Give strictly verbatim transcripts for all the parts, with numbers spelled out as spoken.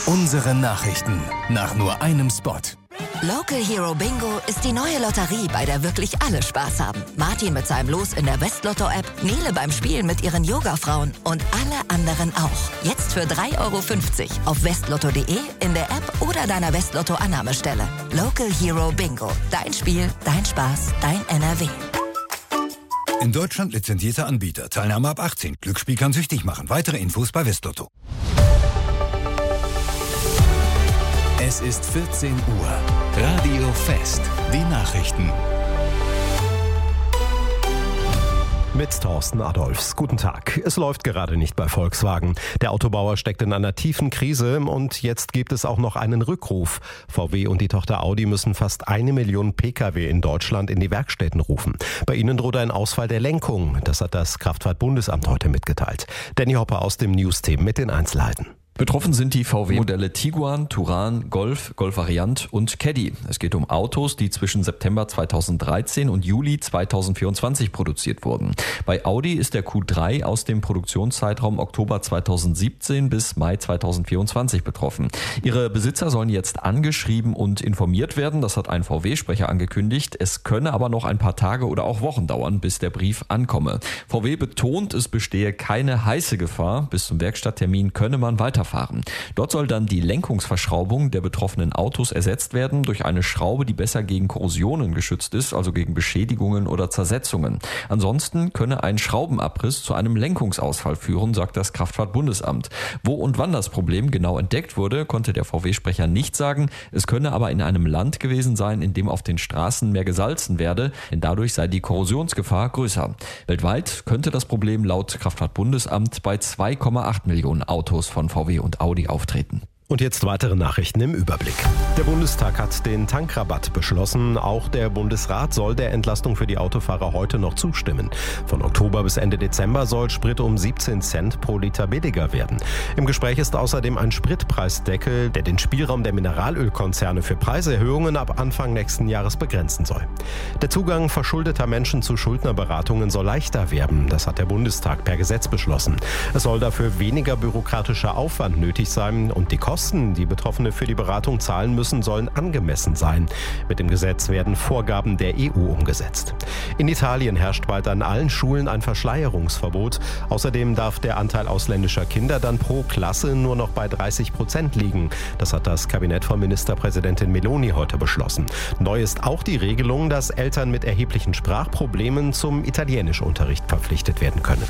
Unsere Nachrichten nach nur einem Spot. Local Hero Bingo ist die neue Lotterie, bei der wirklich alle Spaß haben. Martin mit seinem Los in der Westlotto-App, Nele beim Spielen mit ihren Yoga-Frauen und alle anderen auch. Jetzt für drei Euro fünfzig auf westlotto punkt de, in der App oder deiner Westlotto-Annahmestelle. Local Hero Bingo. Dein Spiel, dein Spaß, dein N R W. In Deutschland lizenzierter Anbieter. Teilnahme ab achtzehn. Glücksspiel kann süchtig machen. Weitere Infos bei Westlotto. Es ist vierzehn Uhr. Radio Fest. Die Nachrichten. Mit Thorsten Adolfs. Guten Tag. Es läuft gerade nicht bei Volkswagen. Der Autobauer steckt in einer tiefen Krise und jetzt gibt es auch noch einen Rückruf. V W und die Tochter Audi müssen fast eine Million Pkw in Deutschland in die Werkstätten rufen. Bei ihnen droht ein Ausfall der Lenkung. Das hat das Kraftfahrtbundesamt heute mitgeteilt. Danny Hopper aus dem News-Team mit den Einzelheiten. Betroffen sind die V W-Modelle Tiguan, Touran, Golf, Golf Variant und Caddy. Es geht um Autos, die zwischen September zweitausenddreizehn und Juli zweitausendvierundzwanzig produziert wurden. Bei Audi ist der Q drei aus dem Produktionszeitraum Oktober zweitausendsiebzehn bis Mai zweitausendvierundzwanzig betroffen. Ihre Besitzer sollen jetzt angeschrieben und informiert werden. Das hat ein V W-Sprecher angekündigt. Es könne aber noch ein paar Tage oder auch Wochen dauern, bis der Brief ankomme. V W betont, es bestehe keine heiße Gefahr. Bis zum Werkstatttermin könne man weiter fahren. Dort soll dann die Lenkungsverschraubung der betroffenen Autos ersetzt werden durch eine Schraube, die besser gegen Korrosionen geschützt ist, also gegen Beschädigungen oder Zersetzungen. Ansonsten könne ein Schraubenabriss zu einem Lenkungsausfall führen, sagt das Kraftfahrtbundesamt. Wo und wann das Problem genau entdeckt wurde, konnte der V W-Sprecher nicht sagen. Es könne aber in einem Land gewesen sein, in dem auf den Straßen mehr gesalzen werde, denn dadurch sei die Korrosionsgefahr größer. Weltweit könnte das Problem laut Kraftfahrtbundesamt bei zwei Komma acht Millionen Autos von V W und Audi auftreten. Und jetzt weitere Nachrichten im Überblick. Der Bundestag hat den Tankrabatt beschlossen. Auch der Bundesrat soll der Entlastung für die Autofahrer heute noch zustimmen. Von Oktober bis Ende Dezember soll Sprit um siebzehn Cent pro Liter billiger werden. Im Gespräch ist außerdem ein Spritpreisdeckel, der den Spielraum der Mineralölkonzerne für Preiserhöhungen ab Anfang nächsten Jahres begrenzen soll. Der Zugang verschuldeter Menschen zu Schuldnerberatungen soll leichter werden. Das hat der Bundestag per Gesetz beschlossen. Es soll dafür weniger bürokratischer Aufwand nötig sein und die Kosten, die Betroffene für die Beratung zahlen müssen, sollen angemessen sein. Mit dem Gesetz werden Vorgaben der E U umgesetzt. In Italien herrscht bald an allen Schulen ein Verschleierungsverbot. Außerdem darf der Anteil ausländischer Kinder dann pro Klasse nur noch bei dreißig Prozent liegen. Das hat das Kabinett von Ministerpräsidentin Meloni heute beschlossen. Neu ist auch die Regelung, dass Eltern mit erheblichen Sprachproblemen zum Italienischunterricht verpflichtet werden können.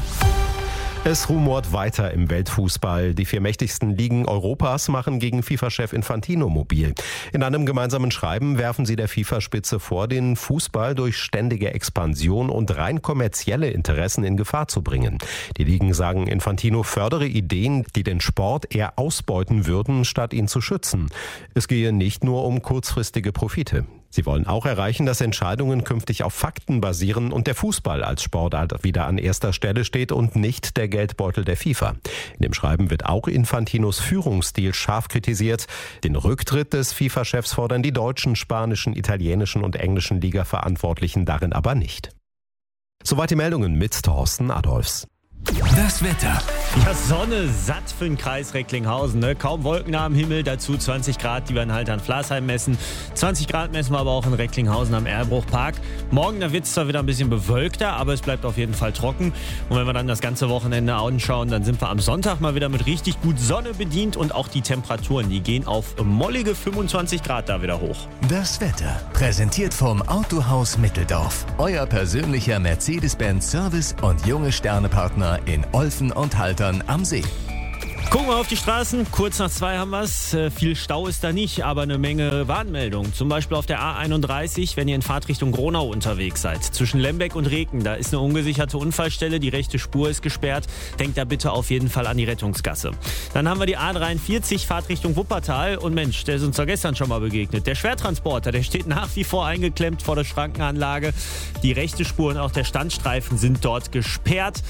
Es rumort weiter im Weltfußball. Die vier mächtigsten Ligen Europas machen gegen FIFA-Chef Infantino mobil. In einem gemeinsamen Schreiben werfen sie der FIFA-Spitze vor, den Fußball durch ständige Expansion und rein kommerzielle Interessen in Gefahr zu bringen. Die Ligen sagen, Infantino fördere Ideen, die den Sport eher ausbeuten würden, statt ihn zu schützen. Es gehe nicht nur um kurzfristige Profite. Sie wollen auch erreichen, dass Entscheidungen künftig auf Fakten basieren und der Fußball als Sportart wieder an erster Stelle steht und nicht der Geldbeutel der FIFA. In dem Schreiben wird auch Infantinos Führungsstil scharf kritisiert. Den Rücktritt des FIFA-Chefs fordern die deutschen, spanischen, italienischen und englischen Liga-Verantwortlichen darin aber nicht. Soweit die Meldungen mit Thorsten Adolfs. Das Wetter. Ja, Sonne satt für den Kreis Recklinghausen. Ne? Kaum Wolken am Himmel, dazu zwanzig Grad, die wir halt an Flasheim messen. zwanzig Grad messen wir aber auch in Recklinghausen am Erlbruchpark. Morgen, da wird es zwar wieder ein bisschen bewölkter, aber es bleibt auf jeden Fall trocken. Und wenn wir dann das ganze Wochenende anschauen, dann sind wir am Sonntag mal wieder mit richtig gut Sonne bedient. Und auch die Temperaturen, die gehen auf mollige fünfundzwanzig Grad da wieder hoch. Das Wetter, präsentiert vom Autohaus Mitteldorf. Euer persönlicher Mercedes-Benz Service und junge Sternepartner in Olfen und Haltern am See. Gucken wir auf die Straßen. Kurz nach zwei haben wir es. Äh, viel Stau ist da nicht, aber eine Menge Warnmeldungen. Zum Beispiel auf der A einunddreißig, wenn ihr in Fahrtrichtung Gronau unterwegs seid. Zwischen Lembeck und Reken, da ist eine ungesicherte Unfallstelle. Die rechte Spur ist gesperrt. Denkt da bitte auf jeden Fall an die Rettungsgasse. Dann haben wir die A dreiundvierzig, Fahrtrichtung Wuppertal. Und Mensch, der ist uns doch gestern schon mal begegnet. Der Schwertransporter, der steht nach wie vor eingeklemmt vor der Schrankenanlage. Die rechte Spur und auch der Standstreifen sind dort gesperrt.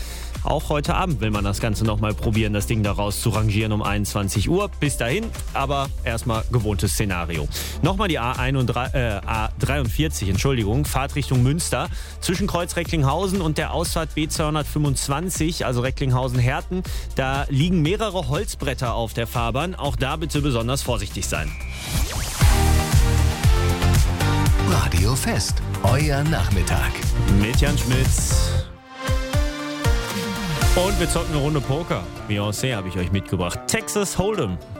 Auch heute Abend will man das Ganze nochmal probieren, das Ding daraus zu rangieren um einundzwanzig Uhr. Bis dahin, aber erstmal gewohntes Szenario. Nochmal die A dreiundvierzig, Entschuldigung, Fahrtrichtung Münster. Zwischen Kreuz Recklinghausen und der Ausfahrt B zweihundertfünfundzwanzig, also Recklinghausen-Herten, da liegen mehrere Holzbretter auf der Fahrbahn. Auch da bitte besonders vorsichtig sein. Radio Fest, euer Nachmittag. Mit Jan Schmitz. Und wir zocken eine Runde Poker. Beyoncé habe ich euch mitgebracht. Texas Hold'em.